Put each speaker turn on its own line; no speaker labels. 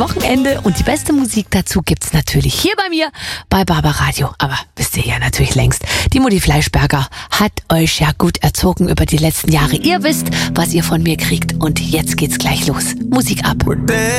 Wochenende und die beste Musik dazu gibt's natürlich hier bei mir bei Barbaradio. Aber wisst ihr ja natürlich längst, die Mutti Fleischberger hat euch ja gut erzogen über die letzten Jahre. Ihr wisst, was ihr von mir kriegt und jetzt geht's gleich los. Musik ab.